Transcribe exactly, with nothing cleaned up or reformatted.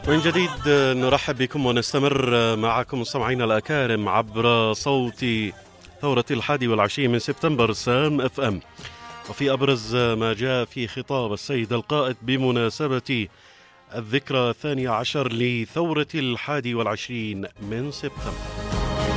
من جديد نرحب بكم ونستمر معكم مستمعينا الأكارم عبر صوت ثورة الحادي والعشرين من سبتمبر سام اف ام. وفي أبرز ما جاء في خطاب السيد القائد بمناسبة الذكرى الثانية عشر لثورة الحادي والعشرين من سبتمبر.